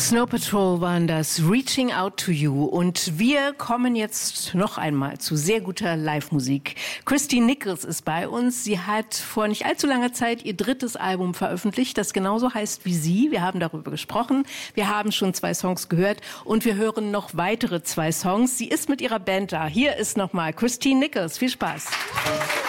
Snow Patrol waren das, Reaching Out to You. Und wir kommen jetzt noch einmal zu sehr guter Live-Musik. Christine Nichols ist bei uns. Sie hat vor nicht allzu langer Zeit ihr 3. Album veröffentlicht, das genauso heißt wie sie. Wir haben darüber gesprochen. Wir haben schon 2 Songs gehört und wir hören noch weitere 2 Songs. Sie ist mit ihrer Band da. Hier ist nochmal Christine Nichols. Viel Spaß.